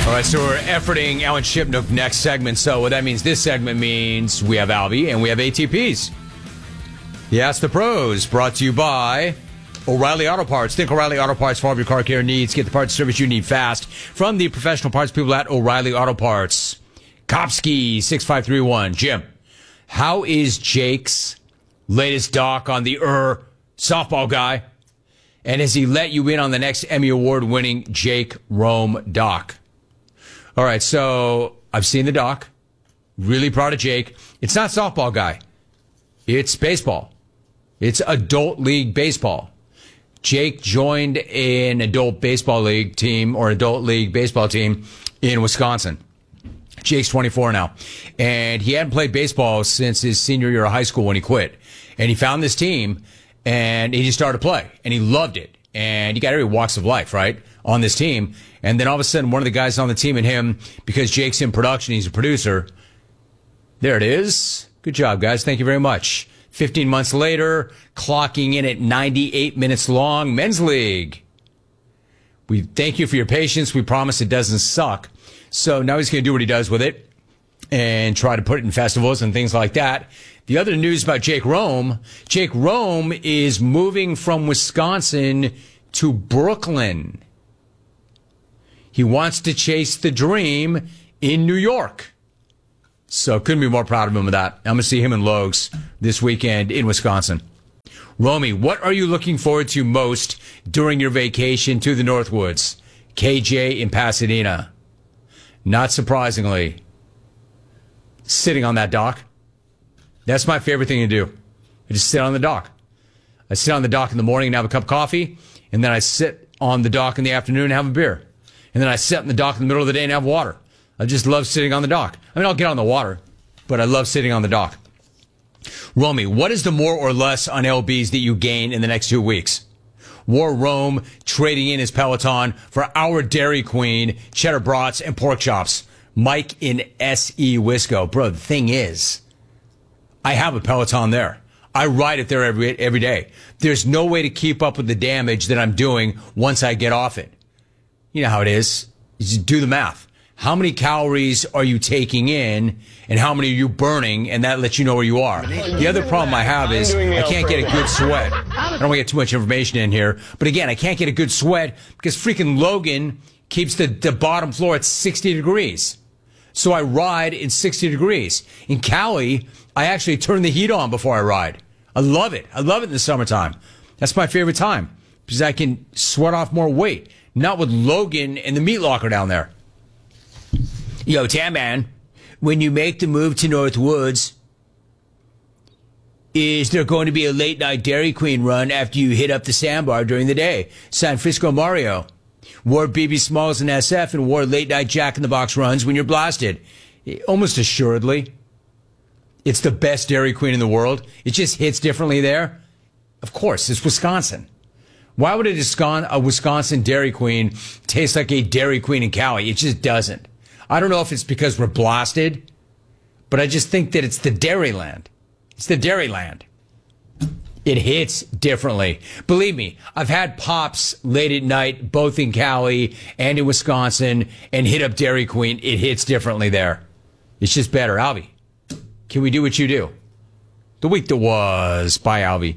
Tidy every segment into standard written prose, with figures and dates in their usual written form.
All right, so we're efforting Alan Shipnook next segment. So what that means, this segment means we have Albie and we have ATPs. The Ask the Pros, brought to you by O'Reilly Auto Parts. Think O'Reilly Auto Parts for all of your car care needs. Get the parts service you need fast from the professional parts people at O'Reilly Auto Parts. Kopsky, 6531. Jim, how is Jake's latest doc on the softball guy? And has he let you in on the next Emmy Award-winning Jake Rome doc? All right, so I've seen the doc. Really proud of Jake. It's not softball guy. It's baseball. It's adult league baseball. Jake joined an adult baseball league team or adult league baseball team in Wisconsin. Jake's 24 now. And he hadn't played baseball since his senior year of high school when he quit. And he found this team and he just started to play. And he loved it. And you got every walks of life, right, on this team. And then all of a sudden, one of the guys on the team and him, because Jake's in production, he's a producer. There it is. Good job, guys. Thank you very much. 15 months later, clocking in at 98 minutes long, Men's League. We thank you for your patience. We promise it doesn't suck. So now he's going to do what he does with it and try to put it in festivals and things like that. The other news about Jake Rome is moving from Wisconsin to Brooklyn. He wants to chase the dream in New York. So couldn't be more proud of him with that. I'm going to see him in Logs this weekend in Wisconsin. Romy, what are you looking forward to most during your vacation to the Northwoods? KJ in Pasadena. Not surprisingly, sitting on that dock. That's my favorite thing to do. I just sit on the dock. I sit on the dock in the morning and have a cup of coffee, and then I sit on the dock in the afternoon and have a beer. And then I sit on the dock in the middle of the day and have water. I just love sitting on the dock. I mean, I'll get on the water, but I love sitting on the dock. Romy, what is the more or less on LBs that you gain in the next 2 weeks? War Rome trading in his Peloton for our Dairy Queen, cheddar brats, and pork chops. Mike in S.E. Wisco. Bro, the thing is, I have a Peloton there. I ride it there every day. There's no way to keep up with the damage that I'm doing once I get off it. You know how it is. You just do the math. How many calories are you taking in and how many are you burning? And that lets you know where you are. The other problem I have is I can't get a good sweat. I don't want to get too much information in here. But again, I can't get a good sweat because freaking Logan keeps the bottom floor at 60 degrees. So I ride in 60 degrees. In Cali, I actually turn the heat on before I ride. I love it. I love it in the summertime. That's my favorite time because I can sweat off more weight. Not with Logan and the meat locker down there. Yo, Tam Man, when you make the move to Northwoods, is there going to be a late night Dairy Queen run after you hit up the sandbar during the day? San Francisco Mario. Wore BB Smalls and SF and wore late night Jack in the Box runs when you're blasted. Almost assuredly. It's the best Dairy Queen in the world. It just hits differently there. Of course, it's Wisconsin. Why would a Wisconsin Dairy Queen taste like a Dairy Queen in Cali? It just doesn't. I don't know if it's because we're blasted, but I just think that it's the Dairyland. It's the Dairyland. It hits differently. Believe me, I've had Pops late at night, both in Cali and in Wisconsin, and hit up Dairy Queen. It hits differently there. It's just better. Albie, can we do what you do? The week that was. Bye, Albie.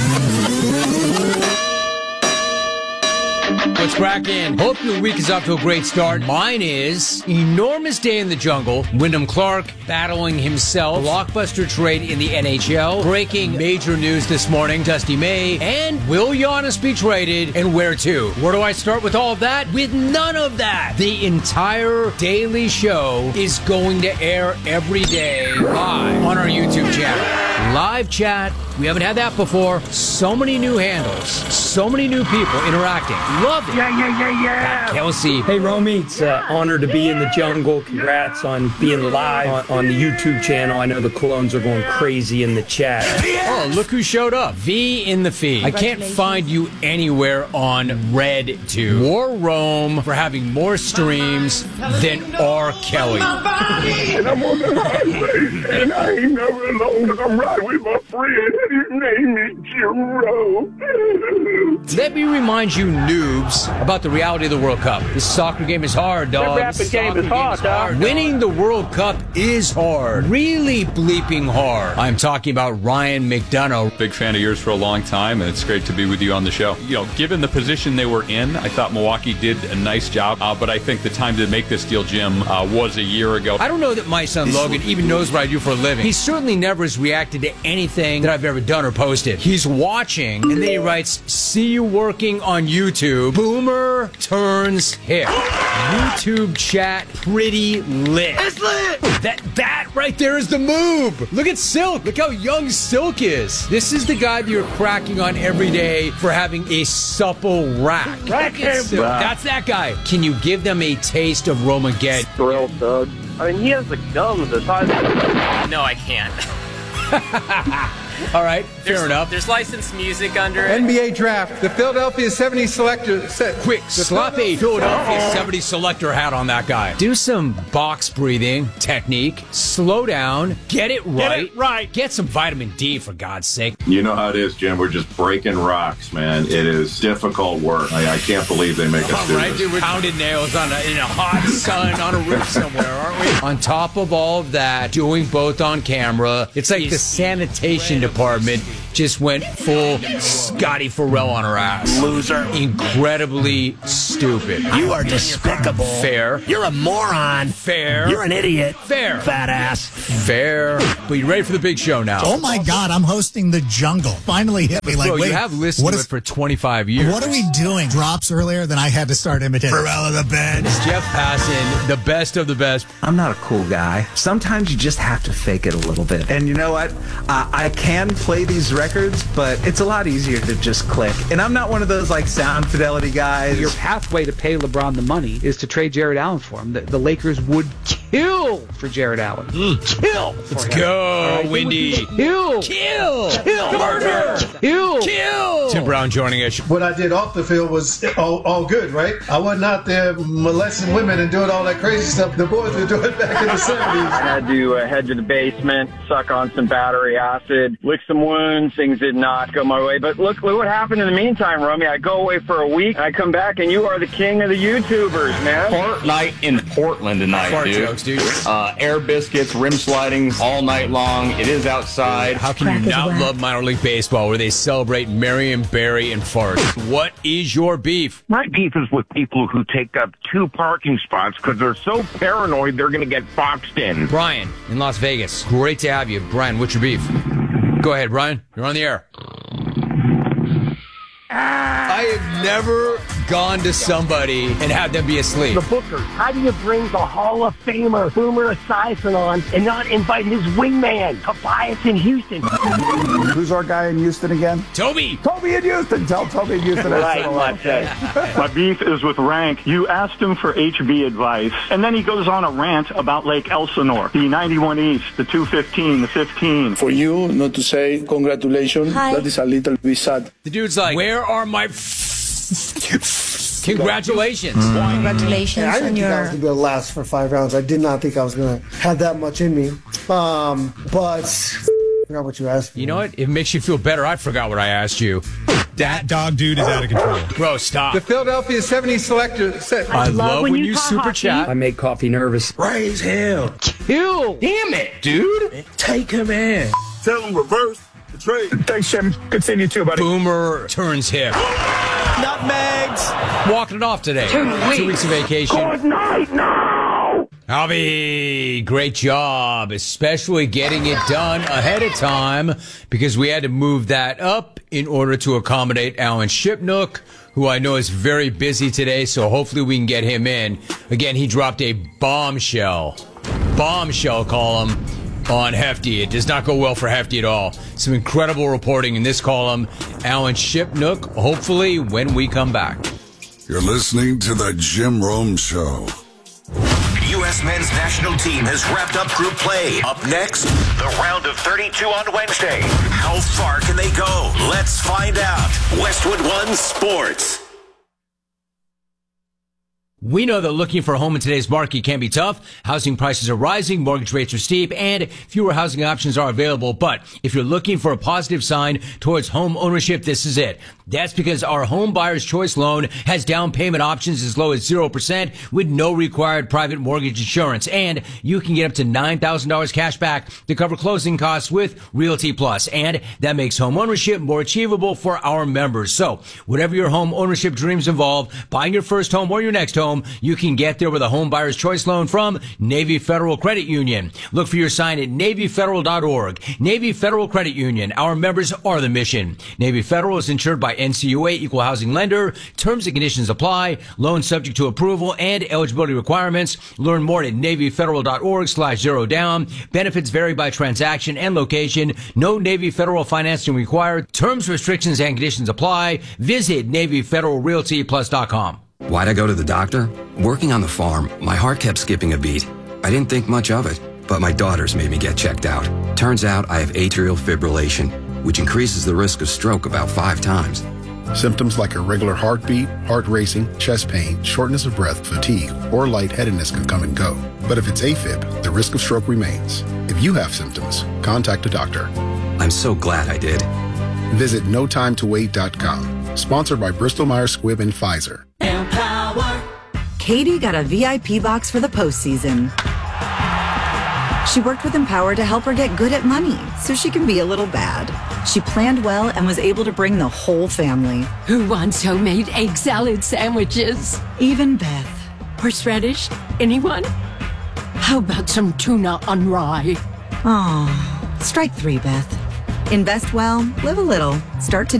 What's cracking? Hope your week is off to a great start. Mine is enormous day in the jungle. Wyndham Clark battling himself. Blockbuster trade in the NHL. Breaking major news this morning. Dusty May and will Giannis be traded and where to? Where do I start with all of that? With none of that. The entire daily show is going to air every day live on our YouTube channel. Live chat. We haven't had that before. So many new handles. So many new people interacting. Love it. Yeah. Kelsey. Hey, Romy. It's an honor to be in the jungle. Congrats on being live on the YouTube channel. I know the clones are going crazy in the chat. Oh, look who showed up. V in the feed. I can't find you anywhere on RedTube. War Rome for having more streams than R. Kelly. And I'm on the highway, and I ain't never alone because I'm riding with my friend, and his name is Jiro. Let me remind you noobs this about the reality of the World Cup. This soccer game is hard, dog. That rapid game is hard, dog. Winning the World Cup is hard. Really bleeping hard. I'm talking about Ryan McDonough. Big fan of yours for a long time, and it's great to be with you on the show. You know, given the position they were in, I thought Milwaukee did a nice job, but I think the time to make this deal, Jim, was a year ago. I don't know that my son Logan even knows what I do for a living. He certainly never has reacted to anything that I've ever done or posted. He's watching, and then he writes, "See you working on YouTube. Boomer turns hip." YouTube chat pretty lit. It's lit! That right there is the move. Look at Silk. Look how young Silk is. This is the guy that you're cracking on every day for having a supple rack. That's that guy. Can you give them a taste of Romageddon? Thrilled, Doug. I mean, he has the gums the size of... No, I can't. All right, fair enough. There's licensed music under it. NBA draft. The Philadelphia 70 selector said, Quick, slap a Philadelphia 70 selector hat on that guy. Do some box breathing technique. Slow down. Get it right. Get some vitamin D, for God's sake. You know how it is, Jim. We're just breaking rocks, man. It is difficult work. I can't believe they make us do Right, this. dude, we're pounded nails in a hot sun on a roof somewhere, aren't we? On top of all of that, doing both on camera, it's like the sanitation department just went full Scotty Farrell on her ass. Loser. Incredibly stupid. You are despicable. Fair. You're a moron. Fair. You're an idiot. Fair. Fat ass. Fair. But you ready for the big show now? Oh my God, I'm hosting The Jungle. Finally hit me. Like, Bro, wait, you have listened to it for 25 years. What are we doing? Drops earlier, then I had to start imitating. Pharrell of the bench. Jeff Passan, the best of the best. I'm not a cool guy. Sometimes you just have to fake it a little bit. And you know what? I can play these records, but it's a lot easier to just click. And I'm not one of those like sound fidelity guys. Your pathway to pay LeBron the money is to trade Jared Allen for him. The Lakers would kill for Jared Allen. Kill. Let's go, Windy. Kill. Murder. Kill. Tim Brown joining us. What I did off the field was all good, right? I wasn't out there molesting women and doing all that crazy stuff the boys were doing back in the 70s. I had to head to the basement, suck on some battery acid, lick some wounds. Things did not go my way. But look what happened in the meantime, Romy. I go away for a week, and I come back, and you are the king of the YouTubers, man. Fart night in Portland tonight, Fart dude. jokes, dude. Air biscuits, rim slidings all night long. It is outside. How can you not love minor league baseball where they celebrate Marion Barry and farts? What is your beef? My beef is with people who take up 2 parking spots because they're so paranoid they're going to get boxed in. Brian in Las Vegas. Great to have you. Brian, what's your beef? Go ahead, Brian. You're on the air. I have never gone to somebody and had them be asleep. The Booker. How do you bring the Hall of Famer Boomer Esiason on and not invite his wingman, Tobias in Houston? Who's our guy in Houston again? Toby in Houston. Tell Toby in Houston. My beef is with Rank. You asked him for HV advice, and then he goes on a rant about Lake Elsinore, the 91 East, the 215, the 15. For you not to say congratulations, that is a little bit sad. The dude's like, where are my congratulations? Congratulations I didn't think I was going to be able to last for 5 rounds. I did not think I was going to have that much in me. But I forgot what you asked me. You know what? It makes you feel better. I forgot what I asked you. That dog dude is out of control. Bro, stop. The Philadelphia 70 selector said, I love when you super chat. I make coffee nervous. Raise hell. Kill. Damn it, dude. Take him in. Tell him reverse the trade. Thanks, Jim. Good seeing you too, buddy. Boomer turns hip. Nutmegs. Walking it off today. 2 weeks of vacation. Good night now. Albie, great job, especially getting it done ahead of time because we had to move that up in order to accommodate Alan Shipnook, who I know is very busy today, so hopefully we can get him in. Again, he dropped a bombshell column on Hefty. It does not go well for Hefty at all. Some incredible reporting in this column. Alan Shipnook, hopefully when we come back. You're listening to the Jim Rome Show. U.S. men's national team has wrapped up group play. Up next, the round of 32 on Wednesday. How far can they go? Let's find out. Westwood One Sports. We know that looking for a home in today's market can be tough. Housing prices are rising, mortgage rates are steep, and fewer housing options are available. But if you're looking for a positive sign towards home ownership, this is it. That's because our Home Buyer's Choice loan has down payment options as low as 0% with no required private mortgage insurance. And you can get up to $9,000 cash back to cover closing costs with Realty Plus. And that makes home ownership more achievable for our members. So whatever your home ownership dreams involve, buying your first home or your next home, you can get there with a Home Buyer's Choice loan from Navy Federal Credit Union. Look for your sign at NavyFederal.org. Navy Federal Credit Union. Our members are the mission. Navy Federal is insured by NCUA Equal Housing Lender. Terms and conditions apply. Loan subject to approval and eligibility requirements. Learn more at NavyFederal.org/0down. Benefits vary by transaction and location. No Navy Federal financing required. Terms, restrictions, and conditions apply. Visit NavyFederalRealtyPlus.com. Why'd I go to the doctor? Working on the farm, my heart kept skipping a beat. I didn't think much of it, but my daughters made me get checked out. Turns out I have atrial fibrillation, which increases the risk of stroke about 5 times. Symptoms like irregular heartbeat, heart racing, chest pain, shortness of breath, fatigue, or lightheadedness can come and go. But if it's AFib, the risk of stroke remains. If you have symptoms, contact a doctor. I'm so glad I did. Visit NoTimeToWait.com. Sponsored by Bristol-Myers Squibb and Pfizer. Empower. Katie got a VIP box for the postseason. She worked with Empower to help her get good at money so she can be a little bad. She planned well and was able to bring the whole family. Who wants homemade egg salad sandwiches? Even Beth. Horseradish? Anyone? How about some tuna on rye? Oh, strike 3, Beth. Invest well, live a little. Start today.